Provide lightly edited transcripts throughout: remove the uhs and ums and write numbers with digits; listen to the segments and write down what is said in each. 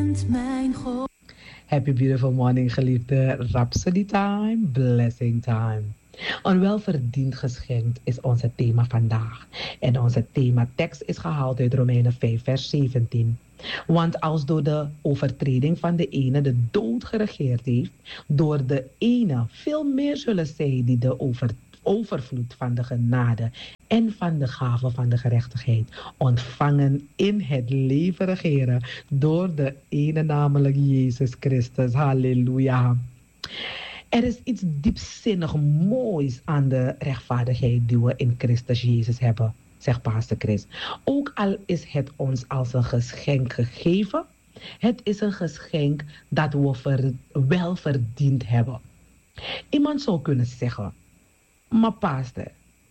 Happy beautiful morning, geliefde. Rhapsody time, blessing time. Een welverdiend geschenk is onze thema vandaag. En onze thematekst is gehaald uit Romeinen 5 vers 17. Want als door de overtreding van de ene de dood geregeerd heeft, door de ene veel meer zullen zij die de overvloed van de genade en van de gave van de gerechtigheid ontvangen in het leven regeren door de ene, namelijk Jezus Christus. Halleluja. Er is iets diepzinnig moois aan de rechtvaardigheid die we in Christus Jezus hebben, zegt Pastor Chris. Ook al is het ons als een geschenk gegeven, het is een geschenk dat we wel verdiend hebben. Iemand zou kunnen zeggen, maar pastor,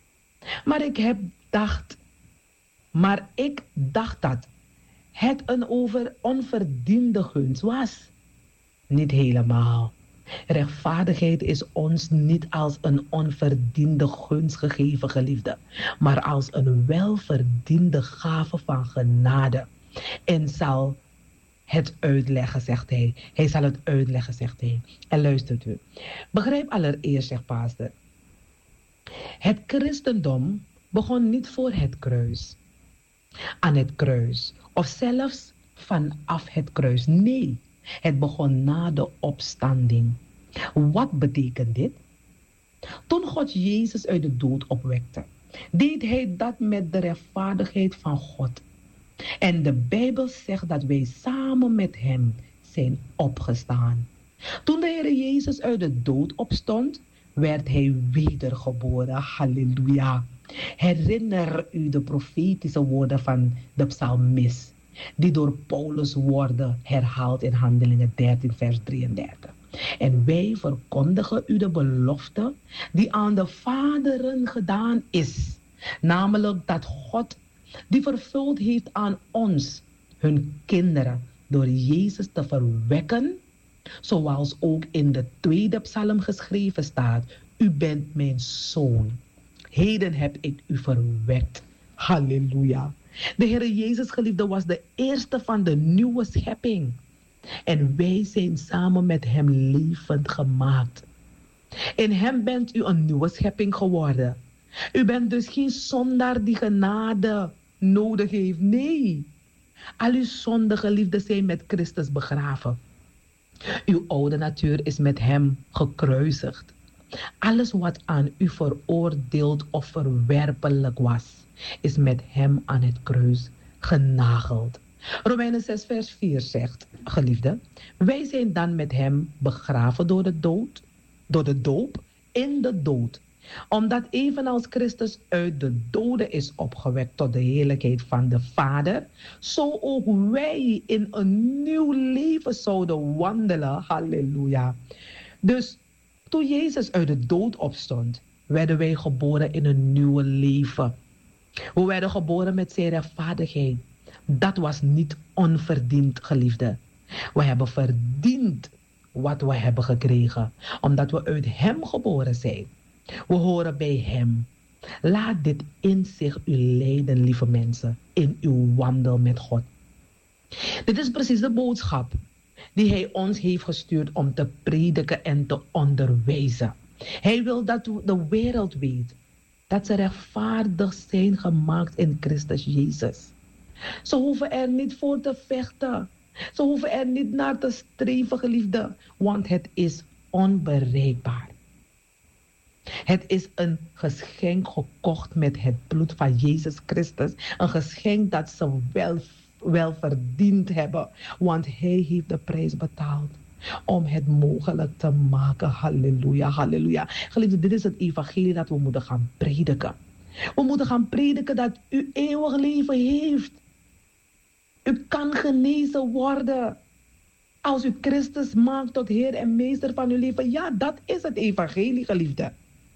ik dacht dat het een onverdiende gunst was. Niet helemaal. Rechtvaardigheid is ons niet als een onverdiende gunst gegeven, geliefde, maar als een welverdiende gave van genade. En zal het uitleggen, zegt hij. Hij zal het uitleggen, zegt hij. En luistert u. Begrijp allereerst, zegt pastor. Het christendom begon niet voor het kruis, aan het kruis, of zelfs vanaf het kruis. Nee, het begon na de opstanding. Wat betekent dit? Toen God Jezus uit de dood opwekte, deed hij dat met de rechtvaardigheid van God. En de Bijbel zegt dat wij samen met hem zijn opgestaan. Toen de Heer Jezus uit de dood opstond, werd hij wedergeboren. Halleluja. Herinner u de profetische woorden van de psalmist, die door Paulus worden herhaald in Handelingen 13 vers 33. En wij verkondigen u de belofte die aan de vaderen gedaan is. Namelijk dat God die vervuld heeft aan ons, hun kinderen, door Jezus te verwekken. Zoals ook in de tweede psalm geschreven staat. U bent mijn zoon. Heden heb ik u verwekt. Halleluja. De Heer Jezus, geliefde, was de eerste van de nieuwe schepping. En wij zijn samen met hem levend gemaakt. In hem bent u een nieuwe schepping geworden. U bent dus geen zondaar die genade nodig heeft. Nee. Al uw zonden, geliefden, zijn met Christus begraven. Uw oude natuur is met hem gekruisigd. Alles wat aan u veroordeeld of verwerpelijk was, is met hem aan het kruis genageld. Romeinen 6 vers 4 zegt, geliefde, wij zijn dan met hem begraven door de doop in de dood. Omdat evenals Christus uit de doden is opgewekt tot de heerlijkheid van de Vader, zo ook wij in een nieuw leven zouden wandelen. Halleluja. Dus toen Jezus uit de dood opstond, werden wij geboren in een nieuw leven. We werden geboren met zijn rechtvaardigheid. Dat was niet onverdiend, geliefde. We hebben verdiend wat we hebben gekregen, omdat we uit hem geboren zijn. We horen bij hem. Laat dit inzicht u leiden, lieve mensen, in uw wandel met God. Dit is precies de boodschap die hij ons heeft gestuurd om te prediken en te onderwijzen. Hij wil dat de wereld weet dat ze rechtvaardig zijn gemaakt in Christus Jezus. Ze hoeven er niet voor te vechten. Ze hoeven er niet naar te streven, geliefde, want het is onbereikbaar. Het is een geschenk gekocht met het bloed van Jezus Christus. Een geschenk dat ze wel verdiend hebben, want hij heeft de prijs betaald om het mogelijk te maken. Halleluja, halleluja. Geliefde, dit is het evangelie dat we moeten gaan prediken. We moeten gaan prediken dat u eeuwig leven heeft. U kan genezen worden als u Christus maakt tot Heer en Meester van uw leven. Ja, dat is het evangelie, geliefde.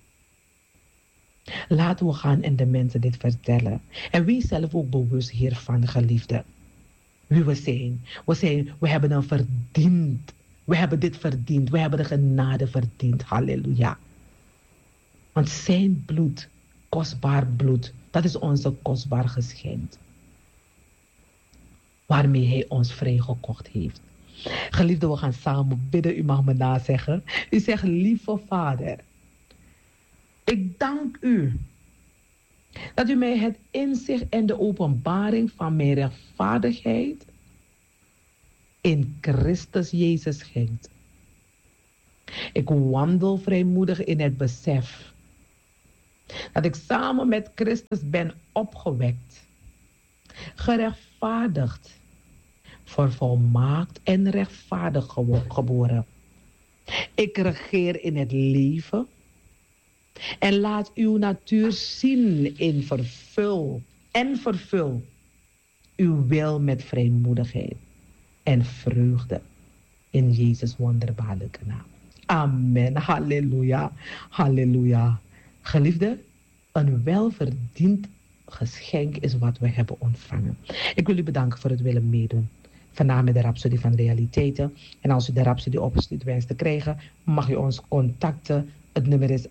Laten we gaan en de mensen dit vertellen. En wees zelf ook bewust hiervan, geliefde. Wie we zijn. We hebben een verdiend. We hebben dit verdiend. We hebben de genade verdiend. Halleluja. Want zijn bloed, kostbaar bloed, dat is onze kostbaar geschenk. waarmee hij ons vrijgekocht heeft. Geliefden, we gaan samen bidden. U mag me nazeggen. U zegt, lieve Vader, ik dank u dat u mij het inzicht en de openbaring van mijn rechtvaardigheid in Christus Jezus schenkt. Ik wandel vrijmoedig in het besef dat ik samen met Christus ben opgewekt, gerechtvaardigd, vervolmaakt en rechtvaardig geboren. Ik regeer in het leven en laat uw natuur zien in vervul uw wil met vrijmoedigheid en vreugde in Jezus wonderbaarlijke naam. Amen. Halleluja. Halleluja. Geliefde, een welverdiend geschenk is wat we hebben ontvangen. Ik wil u bedanken voor het willen meedoen. Vandaag met de Rhapsodie van Realiteiten. En als u de Rhapsodie opgestuurd wenst te krijgen, mag u ons contacten. Het nummer is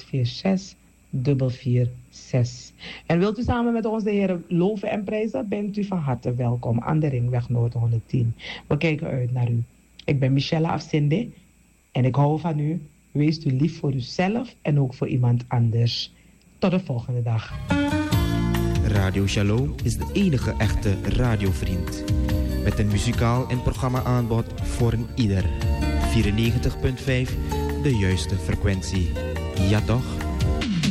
8646 En wilt u samen met ons de Heer loven en prijzen, bent u van harte welkom aan de Ringweg Noord 110. We kijken uit naar u. Ik ben Michelle Afsinde en ik hou van u. Wees u lief voor uzelf en ook voor iemand anders. Tot de volgende dag. Radio Shalom is de enige echte radiovriend. Met een muzikaal en programma aanbod voor een ieder. 94.5, de juiste frequentie. Ja toch?